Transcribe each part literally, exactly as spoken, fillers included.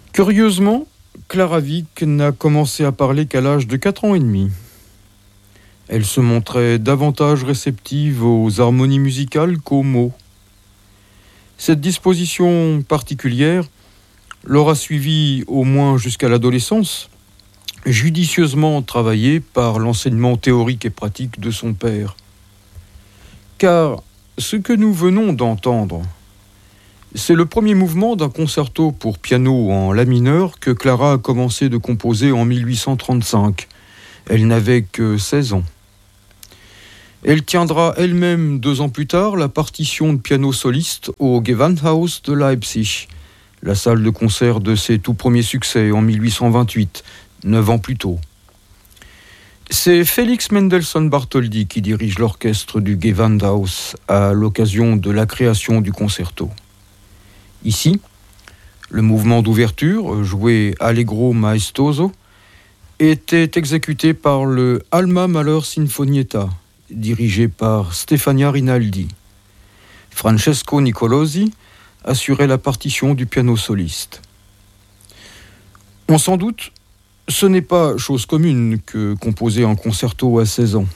Curieusement, Clara Wieck n'a commencé à parler qu'à l'âge de quatre ans et demi. Elle se montrait davantage réceptive aux harmonies musicales qu'aux mots. Cette disposition particulière l'aura suivie au moins jusqu'à l'adolescence, judicieusement travaillée par l'enseignement théorique et pratique de son père. Car ce que nous venons d'entendre, c'est le premier mouvement d'un concerto pour piano en la mineur que Clara a commencé de composer en mille huit cent trente-cinq. Elle n'avait que seize ans. Elle tiendra elle-même deux ans plus tard la partition de piano soliste au Gewandhaus de Leipzig, la salle de concert de ses tout premiers succès en mille huit cent vingt-huit, neuf ans plus tôt. C'est Félix Mendelssohn Bartholdy qui dirige l'orchestre du Gewandhaus à l'occasion de la création du concerto. Ici, le mouvement d'ouverture, joué allegro maestoso, était exécuté par le Alma Mahler Sinfonietta, dirigé par Stefania Rinaldi. Francesco Nicolosi assurait la partition du piano soliste. On s'en doute, ce n'est pas chose commune que composer un concerto à seize ans.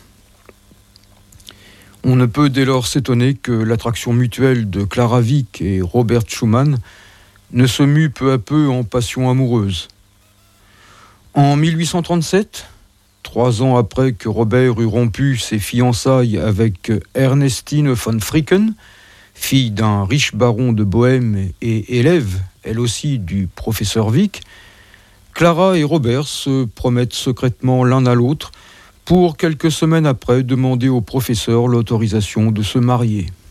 On ne peut dès lors s'étonner que l'attraction mutuelle de Clara Wieck et Robert Schumann ne se mue peu à peu en passion amoureuse. En mille huit cent trente-sept, trois ans après que Robert eut rompu ses fiançailles avec Ernestine von Fricken, fille d'un riche baron de Bohême et élève, elle aussi, du professeur Wieck, Clara et Robert se promettent secrètement l'un à l'autre pour quelques semaines après demander au professeur l'autorisation de se marier.